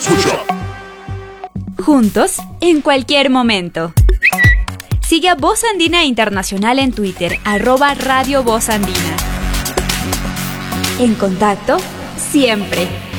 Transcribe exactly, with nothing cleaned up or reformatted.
Juntos, en cualquier momento. Sigue a Voz Andina Internacional en Twitter, arroba Radio Voz Andina. En contacto, siempre.